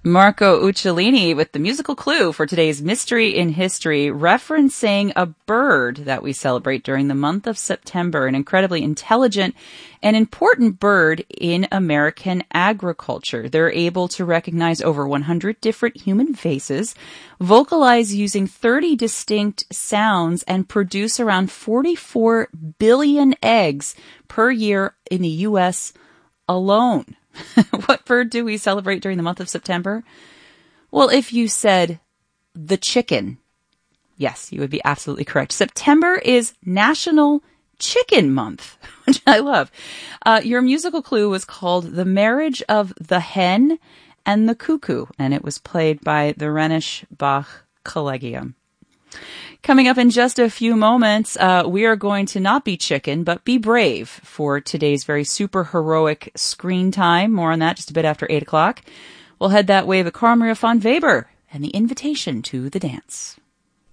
Marco Uccellini with the musical clue for today's Mystery in History, referencing a bird that we celebrate during the month of September, an incredibly intelligent and important bird in American agriculture. They're able to recognize over 100 different human faces, vocalize using 30 distinct sounds, and produce around 44 billion eggs per year in the U.S. alone. What bird do we celebrate during the month of September? Well, if you said the chicken, yes, you would be absolutely correct. September is National Chicken Month, which I love. Your musical clue was called The Marriage of the Hen and the Cuckoo, and it was played by the Rhenish Bach Collegium. Coming up in just a few moments, we are going to not be chicken, but be brave for today's very super heroic screen time. More on that just a bit after 8 o'clock. We'll head that way with Carl Maria von Weber and the invitation to the dance.